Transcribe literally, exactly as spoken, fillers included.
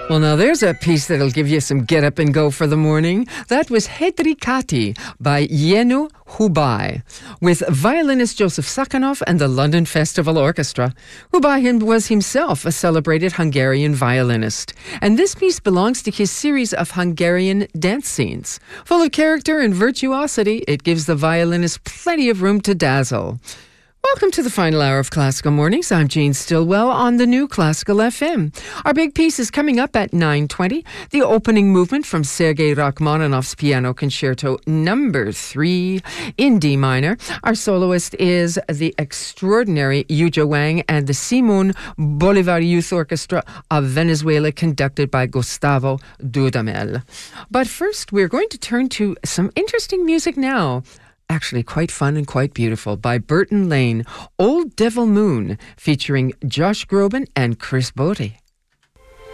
Well, now there's a piece that'll give you some get up and go for the morning. That was Hedrikati by Yenu Hubai, with violinist Joseph Sakhanov and the London Festival Orchestra. Hubai him was himself a celebrated Hungarian violinist, and this piece belongs to his series of Hungarian dance scenes. Full of character and virtuosity, it gives the violinist plenty of room to dazzle. Welcome to the final hour of Classical Mornings. I'm Jean Stillwell on the new Classical F M. Our big piece is coming up at nine twenty, the opening movement from Sergei Rachmaninoff's Piano Concerto number three in D minor. Our soloist is the extraordinary Yuja Wang and the Simon Bolivar Youth Orchestra of Venezuela, conducted by Gustavo Dudamel. But first, we're going to turn to some interesting music now. Actually quite fun and quite beautiful, by Burton Lane, Old Devil Moon, featuring Josh Groban and Chris Botti.